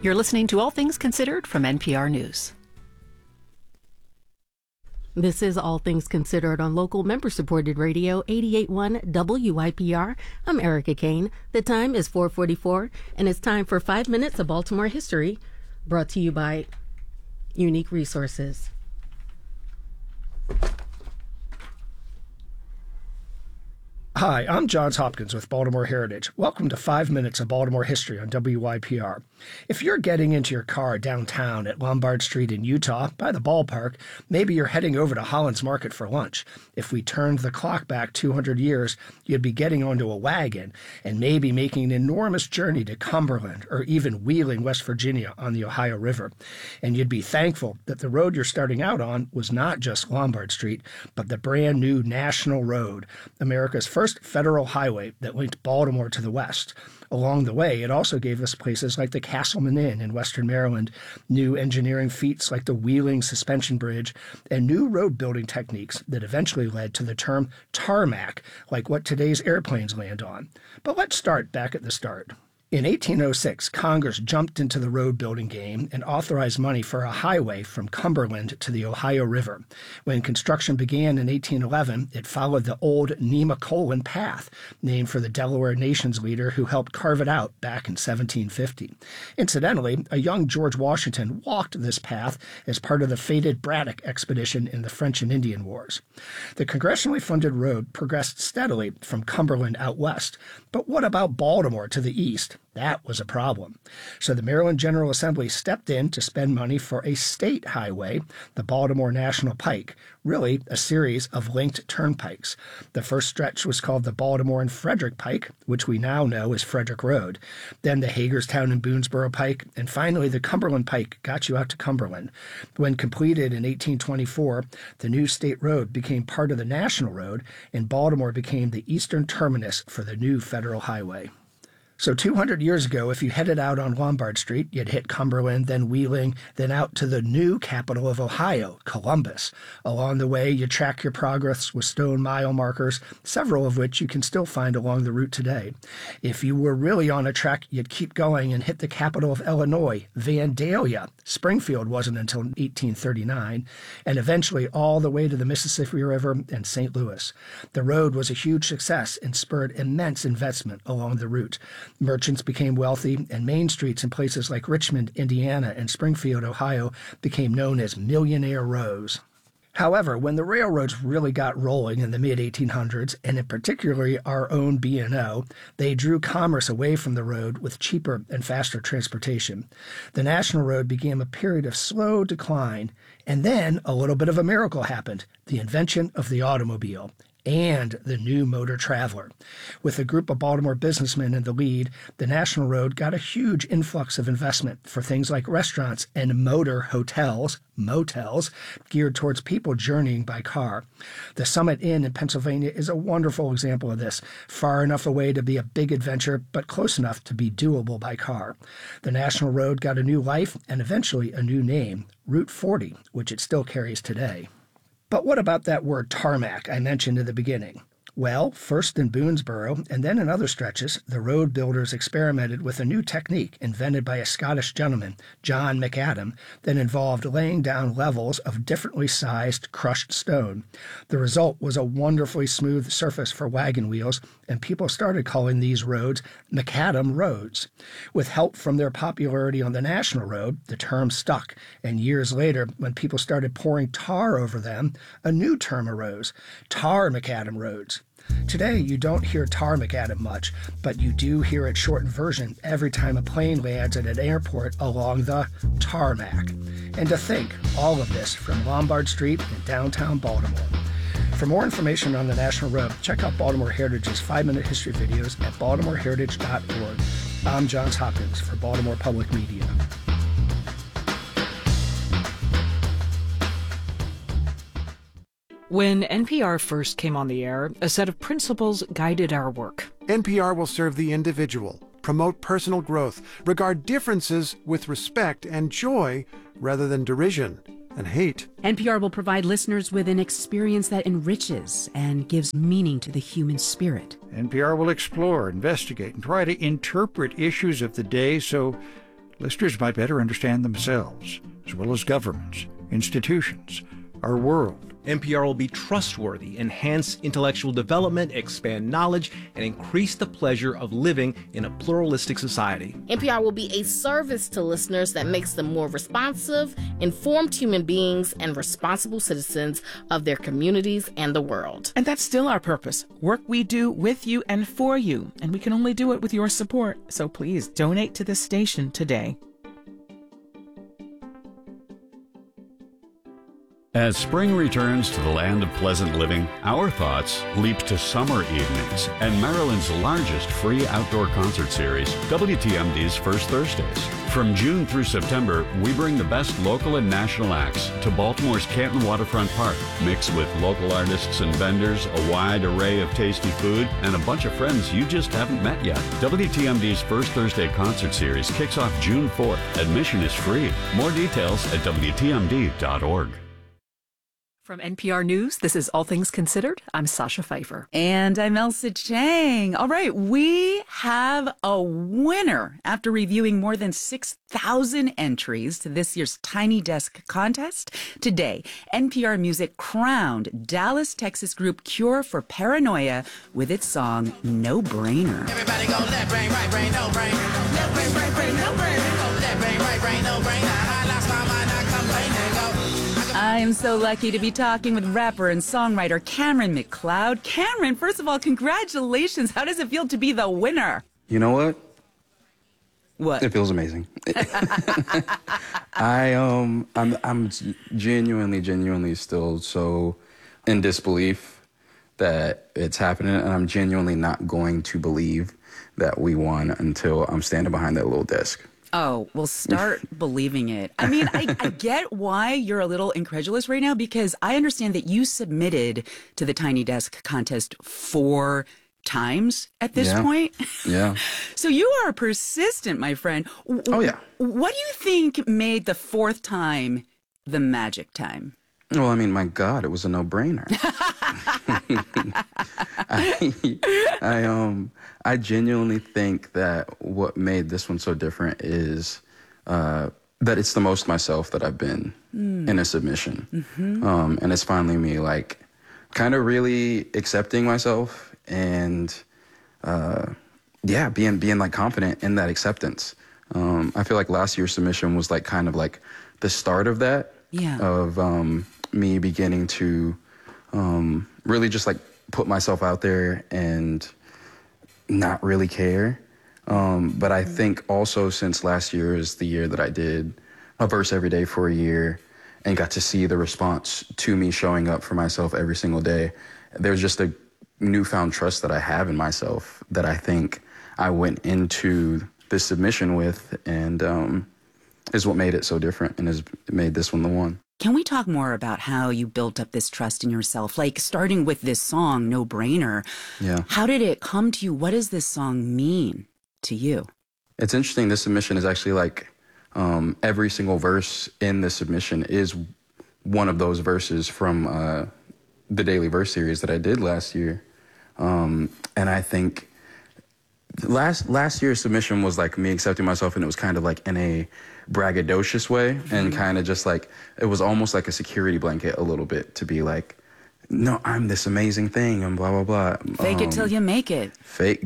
You're listening to All Things Considered from NPR News. This is All Things Considered on local member-supported radio 88.1 WYPR. I'm Erica Kane. The time is 4:44, and it's time for 5 minutes of Baltimore history, brought to you by Unique Resources. Hi, I'm Johns Hopkins with Baltimore Heritage. Welcome to 5 Minutes of Baltimore History on WYPR. If you're getting into your car downtown at Lombard Street in Utah by the ballpark, maybe you're heading over to Holland's Market for lunch. If we turned the clock back 200 years, you'd be getting onto a wagon and maybe making an enormous journey to Cumberland or even Wheeling, West Virginia on the Ohio River. And you'd be thankful that the road you're starting out on was not just Lombard Street, but the brand new National Road, America's first federal highway that linked Baltimore to the west. Along the way, it also gave us places like the Castleman Inn in western Maryland, new engineering feats like the Wheeling Suspension Bridge, and new road building techniques that eventually led to the term tarmac, like what today's airplanes land on. But let's start back at the start. In 1806, Congress jumped into the road building game and authorized money for a highway from Cumberland to the Ohio River. When construction began in 1811, it followed the old Nemacolin Path, named for the Delaware Nations leader who helped carve it out back in 1750. Incidentally, a young George Washington walked this path as part of the fated Braddock expedition in the French and Indian Wars. The congressionally funded road progressed steadily from Cumberland out west. But what about Baltimore to the east? That was a problem. So the Maryland General Assembly stepped in to spend money for a state highway, the Baltimore National Pike, really a series of linked turnpikes. The first stretch was called the Baltimore and Frederick Pike, which we now know as Frederick Road. Then the Hagerstown and Boonesboro Pike, and finally the Cumberland Pike got you out to Cumberland. When completed in 1824, the new state road became part of the National Road, and Baltimore became the eastern terminus for the new federal highway. So 200 years ago, if you headed out on Lombard Street, you'd hit Cumberland, then Wheeling, then out to the new capital of Ohio, Columbus. Along the way, you track your progress with stone mile markers, several of which you can still find along the route today. If you were really on a trek, you'd keep going and hit the capital of Illinois, Vandalia. Springfield wasn't until 1839, and eventually all the way to the Mississippi River and St. Louis. The road was a huge success and spurred immense investment along the route. Merchants became wealthy, and main streets in places like Richmond, Indiana, and Springfield, Ohio, became known as Millionaire Rows. However, when the railroads really got rolling in the mid-1800s, and in particular our own B&O, they drew commerce away from the road with cheaper and faster transportation. The National Road began a period of slow decline, and then a little bit of a miracle happened, the invention of the automobile and the new motor traveler. With a group of Baltimore businessmen in the lead, the National Road got a huge influx of investment for things like restaurants and motor hotels, motels, geared towards people journeying by car. The Summit Inn in Pennsylvania is a wonderful example of this, far enough away to be a big adventure, but close enough to be doable by car. The National Road got a new life and eventually a new name, Route 40, which it still carries today. But what about that word tarmac I mentioned in the beginning? Well, first in Boonesboro and then in other stretches, the road builders experimented with a new technique invented by a Scottish gentleman, John McAdam, that involved laying down levels of differently sized crushed stone. The result was a wonderfully smooth surface for wagon wheels, and people started calling these roads McAdam roads. With help from their popularity on the National Road, the term stuck, and years later, when people started pouring tar over them, a new term arose, tar McAdam roads. Today, you don't hear tar McAdam much, but you do hear its shortened version every time a plane lands at an airport along the tarmac. And to think, all of this from Lombard Street in downtown Baltimore. For more information on the National Road, check out Baltimore Heritage's 5-minute history videos at baltimoreheritage.org. I'm Johns Hopkins for Baltimore Public Media. When NPR first came on the air, a set of principles guided our work. NPR will serve the individual, promote personal growth, regard differences with respect and joy rather than derision and hate. NPR will provide listeners with an experience that enriches and gives meaning to the human spirit. NPR will explore, investigate, and try to interpret issues of the day so listeners might better understand themselves, as well as governments, institutions, our world. NPR will be trustworthy, enhance intellectual development, expand knowledge, and increase the pleasure of living in a pluralistic society. NPR will be a service to listeners that makes them more responsive, informed human beings, and responsible citizens of their communities and the world. And that's still our purpose. Work we do with you and for you. And we can only do it with your support. So please donate to this station today. As spring returns to the land of pleasant living, our thoughts leap to summer evenings and Maryland's largest free outdoor concert series, WTMD's First Thursdays. From June through September, we bring the best local and national acts to Baltimore's Canton Waterfront Park, mixed with local artists and vendors, a wide array of tasty food, and a bunch of friends you just haven't met yet. WTMD's First Thursday concert series kicks off June 4th. Admission is free. More details at WTMD.org. From NPR News, this is All Things Considered. I'm Sasha Pfeiffer. And I'm Elsa Chang. All right, we have a winner. After reviewing more than 6,000 entries to this year's Tiny Desk contest, today, NPR Music crowned Dallas, Texas group Cure for Paranoia with its song No Brainer. Everybody go left brain, right brain, no brain. Left brain, right brain, no brain. Go left brain, right brain, no brain. I lost my mind, I complain and go. I am so lucky to be talking with rapper and songwriter Cameron McLeod. Cameron, first of all, congratulations. How does it feel to be the winner? You know what? What? It feels amazing. I'm genuinely still so in disbelief that it's happening, and I'm genuinely not going to believe that we won until I'm standing behind that little desk. Oh, well, start believing it. I mean, I get why you're a little incredulous right now, because I understand that you submitted to the Tiny Desk contest 4 times at this point. Yeah. So you are persistent, my friend. Oh, yeah. What do you think made the 4th time the magic time? Well, I mean, my God, it was a no-brainer. I genuinely think that what made this one so different is that it's the most myself that I've been in a submission. Mm-hmm. And it's finally me, like, kind of really accepting myself and, being like confident in that acceptance. I feel like last year's submission was like kind of like the start of that. Yeah. Of me beginning to really just like put myself out there and not really care. But I think also since last year is the year that I did a verse every day for a year and got to see the response to me showing up for myself every single day, there's just a newfound trust that I have in myself that I think I went into this submission with, and is what made it so different and has made this one the one. Can we talk more about how you built up this trust in yourself? Like, starting with this song, No Brainer. Yeah. How did it come to you? What does this song mean to you? It's interesting. This submission is actually like every single verse in the submission is one of those verses from the Daily Verse series that I did last year. And I think last year's submission was like me accepting myself, and it was kind of like in a braggadocious way, and kind of just like, it was almost like a security blanket a little bit to be like, no, I'm this amazing thing and blah, blah, blah. Fake it till you make it. Fake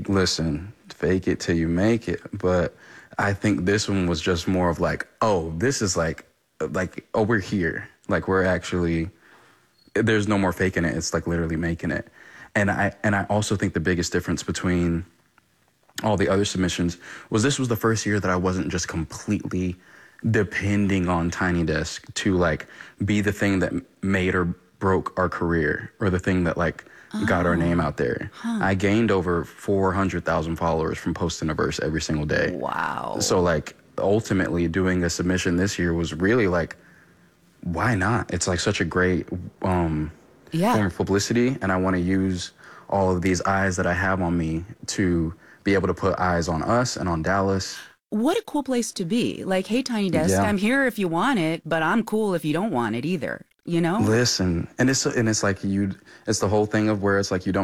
it till you make it. But I think this one was just more of like, oh, this is like, oh, we're here. Like, we're actually, there's no more faking it. It's like literally making it. And I also think the biggest difference between all the other submissions was this was the first year that I wasn't just completely depending on Tiny Desk to like be the thing that made or broke our career, or the thing that like got our name out there. I gained over 400,000 followers from posting a verse every single day. Wow. So like ultimately doing a submission this year was really like, why not? It's like such a great form of publicity, and I want to use all of these eyes that I have on me to be able to put eyes on us and on Dallas. What a cool place to be. Like, hey, Tiny Desk, I'm here if you want it, but I'm cool if you don't want it either, you know? Listen, and it's like it's the whole thing of where it's like you don't